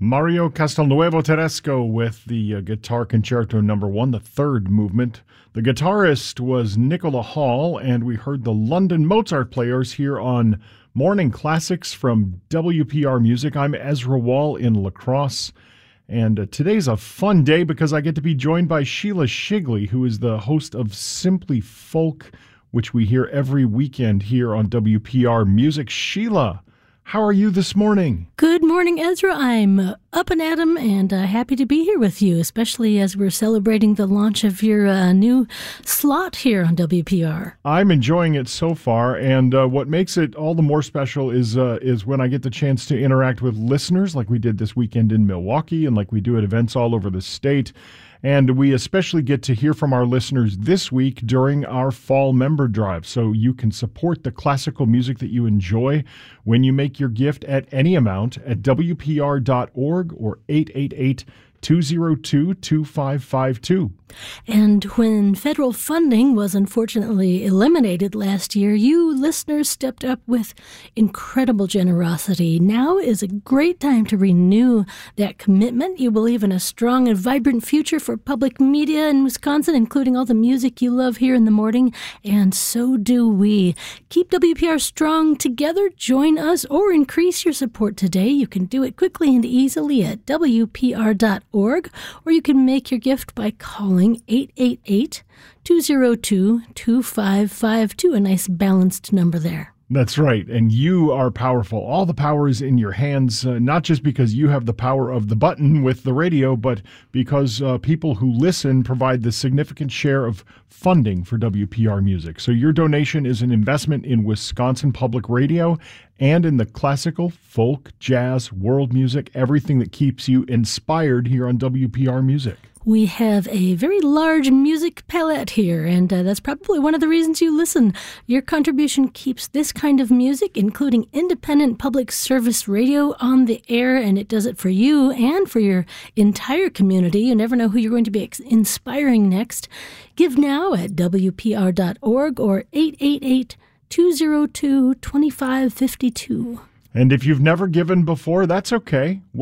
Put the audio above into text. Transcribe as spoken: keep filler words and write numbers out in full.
Mario Castelnuovo Tedesco with the uh, Guitar Concerto number one, the third movement. The guitarist was Nicola Hall, and we heard the London Mozart Players here on Morning Classics from W P R Music. I'm Ezra Wall in La Crosse, and uh, today's a fun day because I get to be joined by Sheila Shigley, who is the host of Simply Folk, which we hear every weekend here on W P R Music. Sheila, how are you this morning? Good morning, Ezra. I'm uh, up and at 'em and uh, happy to be here with you, especially as we're celebrating the launch of your uh, new slot here on W P R. I'm enjoying it so far, and uh, what makes it all the more special is uh, is when I get the chance to interact with listeners like we did this weekend in Milwaukee and like we do at events all over the state. And we especially get to hear from our listeners this week during our fall member drive. So you can support the classical music that you enjoy when you make your gift at any amount at W P R dot org or eight eight eight, two oh two, two five five two. And when federal funding was unfortunately eliminated last year, you listeners stepped up with incredible generosity. Now is a great time to renew that commitment. You believe in a strong and vibrant future for public media in Wisconsin, including all the music you love here in the morning, and so do we. Keep W P R strong together. Join us or increase your support today. You can do it quickly and easily at W P R dot org, or you can make your gift by calling eight eight eight, two oh two, two five five two, a nice balanced number there. That's right, and you are powerful. All the power is in your hands, uh, not just because you have the power of the button with the radio, but because uh, people who listen provide the significant share of funding for W P R Music. So your donation is an investment in Wisconsin Public Radio and in the classical, folk, jazz, world music, everything that keeps you inspired here on W P R Music. We have a very large music palette here, and uh, that's probably one of the reasons you listen. Your contribution keeps this kind of music, including independent public service radio, on the air, and it does it for you and for your entire community. You never know who you're going to be ex- inspiring next. Give now at W P R dot org or eight eight eight, two oh two, two five five two. And if you've never given before, that's okay.